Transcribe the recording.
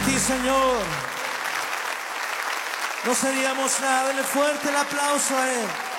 ti, Señor. No seríamos nada. Denle fuerte el aplauso a Él.